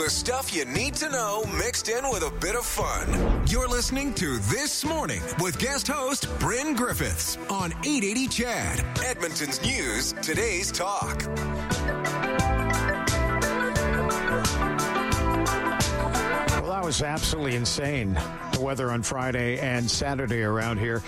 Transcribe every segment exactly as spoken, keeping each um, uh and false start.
The stuff you need to know mixed in with a bit of fun. You're listening to This Morning with guest host Bryn Griffiths on eight eighty C H A D, Edmonton's News, Today's Talk. Well, that was absolutely insane, the weather on Friday and Saturday around here.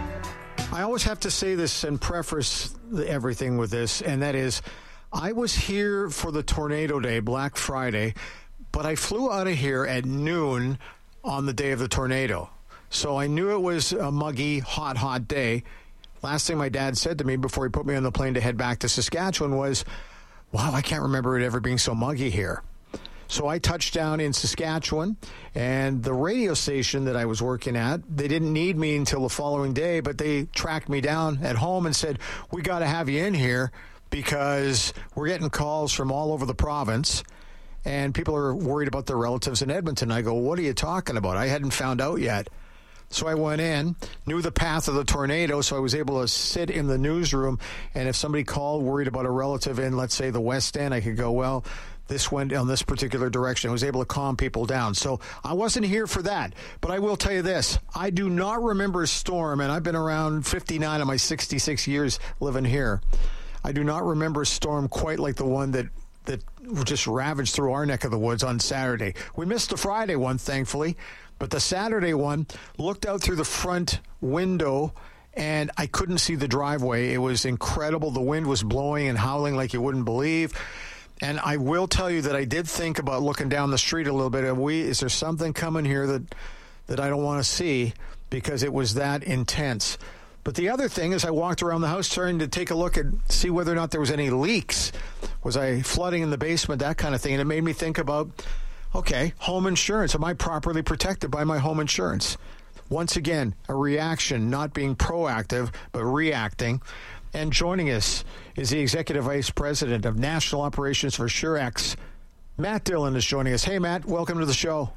I always have to say this and preface everything with this, and that is, I was here for the tornado day, Black Friday, but I flew out of here at noon on the day of the tornado. So I knew it was a muggy, hot, hot day. Last thing my dad said to me before he put me on the plane to head back to Saskatchewan was, wow, I can't remember it ever being so muggy here. So I touched down in Saskatchewan, and the radio station that I was working at, they didn't need me until the following day, but they tracked me down at home and said, we got to have you in here because we're getting calls from all over the province, and people are worried about their relatives in Edmonton. I go, what are you talking about? I hadn't found out yet. So I went in, knew the path of the tornado, so I was able to sit in the newsroom, and if somebody called worried about a relative in, let's say, the West End, I could go, well, this went on this particular direction. I was able to calm people down. So I wasn't here for that. But I will tell you this. I do not remember a storm, and I've been around fifty-nine of my sixty-six years living here. I do not remember a storm quite like the one that, that just ravaged through our neck of the woods on Saturday. We missed the Friday one, thankfully. But the Saturday one, looked out through the front window, and I couldn't see the driveway. It was incredible. The wind was blowing and howling like you wouldn't believe. And I will tell you that I did think about looking down the street a little bit. Of we, is there something coming here that, that I don't want to see, because it was that intense. But the other thing is I walked around the house trying to take a look and see whether or not there was any leaks. Was I flooding in the basement, that kind of thing. And it made me think about, okay, home insurance. Am I properly protected by my home insurance? Once again, a reaction, not being proactive, but reacting. And joining us is the Executive Vice President of National Operations for Surex. Matt Dillon is joining us. Hey, Matt, welcome to the show.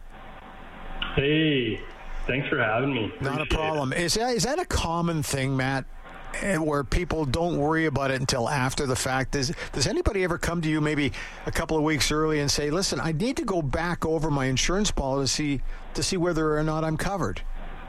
Hey, thanks for having me. Not Appreciate a problem. It. Is that, is that a common thing, Matt, where people don't worry about it until after the fact? Does, does anybody ever come to you maybe a couple of weeks early and say, listen, I need to go back over my insurance policy to see whether or not I'm covered?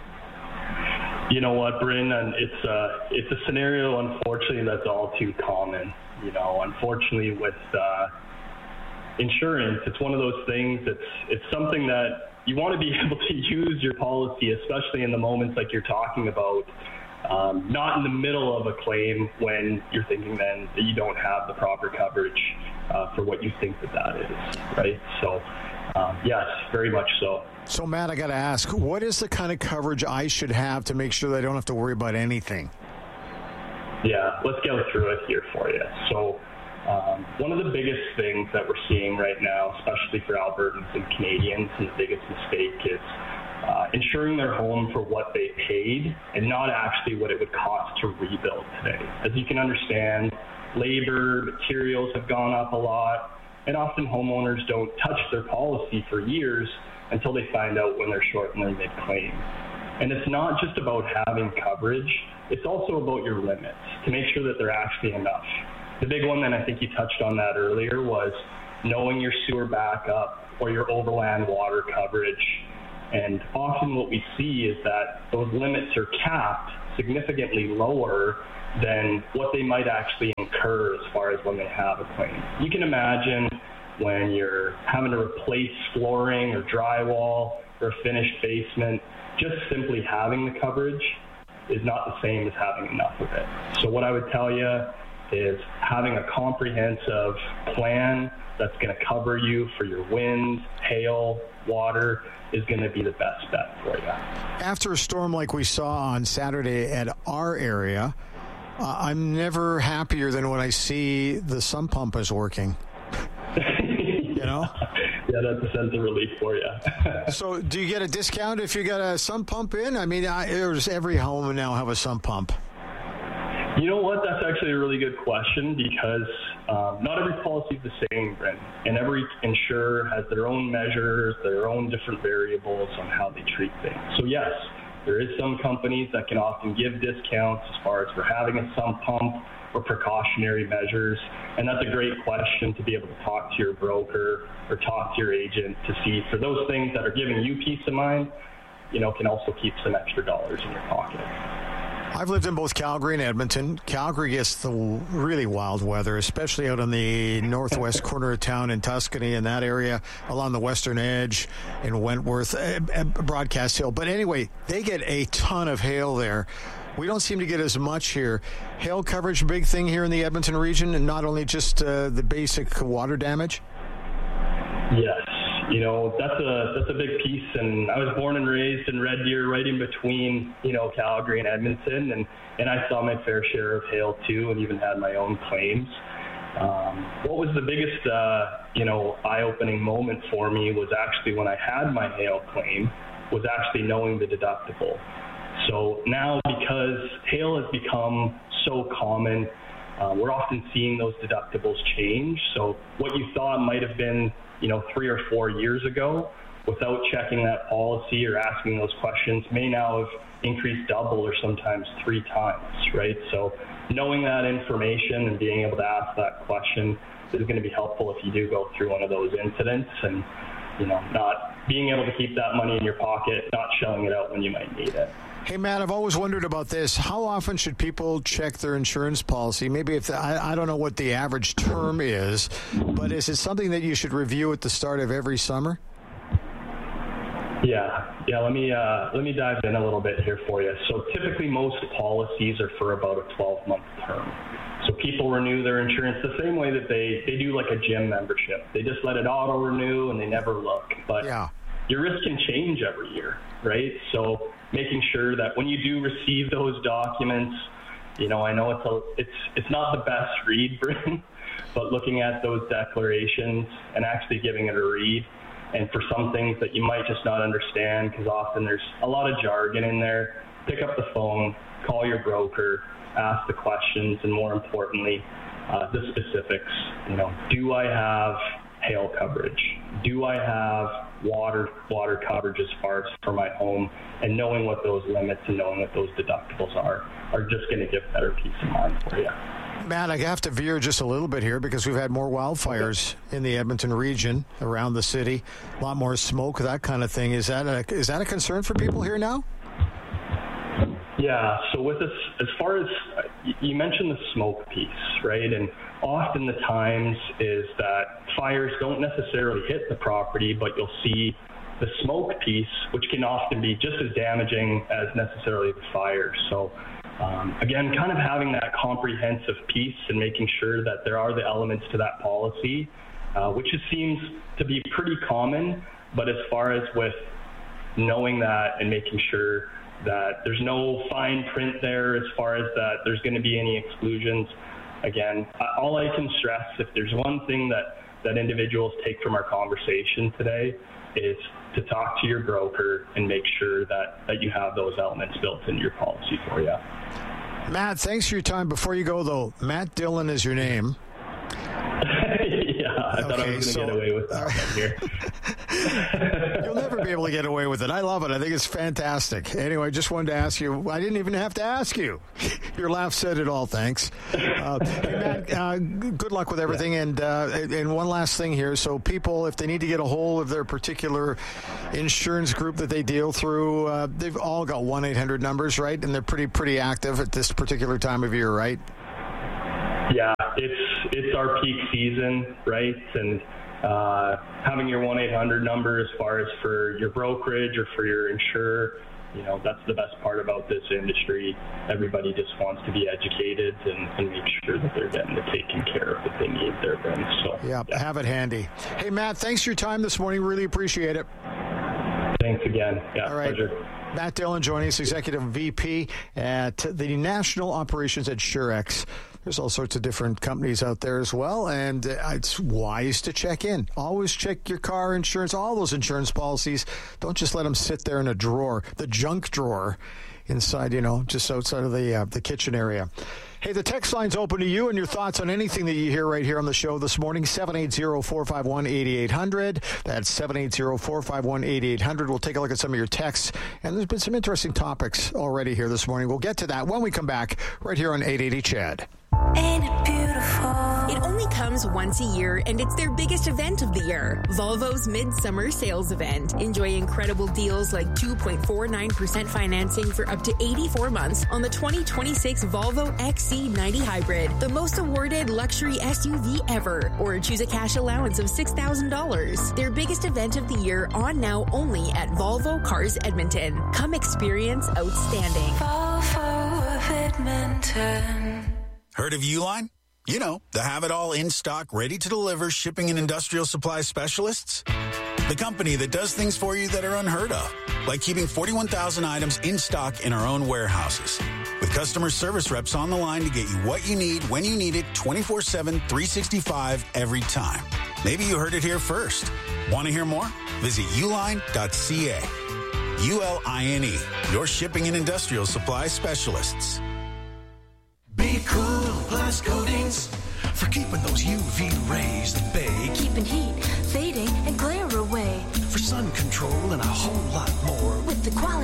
You know what, Bryn, and it's uh, it's a scenario, unfortunately, that's all too common. You know, unfortunately, with uh, insurance, it's one of those things. It's it's something that you want to be able to use your policy, especially in the moments like you're talking about. Um, not in the middle of a claim when you're thinking then that you don't have the proper coverage uh, for what you think that that is, right? So, um, yes, very much so. So, Matt, I got to ask, what is the kind of coverage I should have to make sure that I don't have to worry about anything? Yeah, let's go through it here for you. So, um, one of the biggest things that we're seeing right now, especially for Albertans and Canadians, and the biggest mistake is uh, insuring their home for what they paid and not actually what it would cost to rebuild today. As you can understand, labor, materials have gone up a lot, and often homeowners don't touch their policy for years until they find out when they're short and they're mid-claim. And it's not just about having coverage, it's also about your limits to make sure that they're actually enough. The big one, and I think you touched on that earlier, was knowing your sewer backup or your overland water coverage. And often what we see is that those limits are capped significantly lower than what they might actually incur as far as when they have a claim. You can imagine when you're having to replace flooring or drywall or a finished basement, just simply having the coverage is not the same as having enough of it. So what I would tell you is having a comprehensive plan that's going to cover you for your wind, hail, water is going to be the best bet for you. After a storm like we saw on Saturday at our area, uh, I'm never happier than when I see the sump pump is working. You know? Yeah, that's a sense of relief for you. So do you get a discount if you got a sump pump in? I mean, I, there's every home now have a sump pump. You know what? That's actually a really good question because um, not every policy is the same, Brent, and every insurer has their own measures, their own different variables on how they treat things. So yes, There is some companies that can often give discounts as far as for having a sump pump or precautionary measures, and that's a great question to be able to talk to your broker or talk to your agent to see for those things that are giving you peace of mind, you know, can also keep some extra dollars in your pocket. I've lived in both Calgary and Edmonton. Calgary gets the really wild weather, especially out on the northwest corner of town in Tuscany and that area along the western edge in Wentworth, uh, Broadcast Hill. But anyway, they get a ton of hail there. We don't seem to get as much here. Hail coverage, big thing here in the Edmonton region, and not only just uh, the basic water damage? Yes. You know, that's a that's a big piece, and I was born and raised in Red Deer, right in between, you know, Calgary and Edmonton, and, and I saw my fair share of hail too, and even had my own claims. Um, what was the biggest, uh, you know, eye-opening moment for me was actually when I had my hail claim, was actually knowing the deductible. So now, because hail has become so common, uh, we're often seeing those deductibles change. So what you thought might have been, you know, three or four years ago, without checking that policy or asking those questions, may now have increased double or sometimes three times, right? So knowing that information and being able to ask that question is going to be helpful if you do go through one of those incidents, and, you know, not being able to keep that money in your pocket, not shelling it out when you might need it. Hey, Matt, I've always wondered about this. How often should people check their insurance policy? Maybe if the, I, I don't know what the average term is, but is it something that you should review at the start of every summer? Yeah, yeah. Let me uh, let me dive in a little bit here for you. So typically, most policies are for about a twelve-month term. So people renew their insurance the same way that they they do like a gym membership. They just let it auto renew and they never look. But yeah. Your risk can change every year, right? So making sure that when you do receive those documents, you know, I know it's a, it's it's not the best read, Bryn, but looking at those declarations and actually giving it a read, and for some things that you might just not understand, because often there's a lot of jargon in there, pick up the phone, call your broker, ask the questions, and more importantly, uh, the specifics. You know, do I have hail coverage? Do I have water water coverage as far as for my home? And knowing what those limits and knowing what those deductibles are are just going to give better peace of mind for you. Matt, I have to veer just a little bit here because we've had more wildfires okay. in the Edmonton region, around the city, a lot more smoke, that kind of thing. Is that a, is that a concern for people here now? Yeah, so with this, as far as, you mentioned the smoke piece, right? And often the times is that fires don't necessarily hit the property, but you'll see the smoke piece, which can often be just as damaging as necessarily the fire. So um, again, kind of having that comprehensive piece and making sure that there are the elements to that policy, uh, which it seems to be pretty common, but as far as with knowing that and making sure that there's no fine print there as far as that there's going to be any exclusions. Again, all I can stress, if there's one thing that, that individuals take from our conversation today, is to talk to your broker and make sure that, that you have those elements built into your policy for you. Matt, thanks for your time. Before you go, though, Matt Dillon is your name. Yeah, I thought okay, I was going to so, get away with that uh, one here. You'll never be able to get away with it. I love it. I think it's fantastic. Anyway, I just wanted to ask you. I didn't even have to ask you. Your laugh said it all. Thanks. Uh, hey, Matt, uh, good luck with everything. Yeah. And uh, and one last thing here. So people, if they need to get a hold of their particular insurance group that they deal through, uh, they've all got one eight hundred numbers, right? And they're pretty pretty active at this particular time of year, right? Yeah, it's it's our peak season, right? And uh, having your one eight hundred number as far as for your brokerage or for your insurer, you know, that's the best part about this industry. Everybody just wants to be educated and, and make sure that they're getting the taken care of that they need there, Ben. So yeah, yeah, have it handy. Hey, Matt, thanks for your time this morning. Really appreciate it. Thanks again. Yeah, all right. Pleasure. Matt Dillon joining us, Executive V P at the National Operations at Surex. There's all sorts of different companies out there as well, and it's wise to check in. Always check your car insurance, all those insurance policies. Don't just let them sit there in a drawer, the junk drawer inside, you know, just outside of the uh, the kitchen area. Hey, the text line's open to you and your thoughts on anything that you hear right here on the show this morning. seven eight zero, four five one, eight eight hundred. That's seven eight zero, four five one, eight eight hundred. We'll take a look at some of your texts. And there's been some interesting topics already here this morning. We'll get to that when we come back right here on eight eighty C H E D. Ain't it beautiful? It only comes once a year, and it's their biggest event of the year. Volvo's Midsummer Sales Event. Enjoy incredible deals like two point four nine percent financing for up to eighty-four months on the twenty twenty-six Volvo X C ninety Hybrid, the most awarded luxury S U V ever. Or choose a cash allowance of six thousand dollars. Their biggest event of the year on now only at Volvo Cars Edmonton. Come experience outstanding. Volvo of Edmonton. Heard of Uline? You know, the have-it-all in-stock, ready-to-deliver shipping and industrial supply specialists. The company that does things for you that are unheard of, like keeping forty-one thousand items in stock in our own warehouses. With customer service reps on the line to get you what you need, when you need it, twenty-four seven, three sixty-five, every time. Maybe you heard it here first. Want to hear more? Visit uline dot c a. U L I N E, your shipping and industrial supply specialists. Be Cool Plus Coatings for keeping those U V rays at bay. Keeping heat, fading, and glare away. For sun control and a whole lot more. With the quality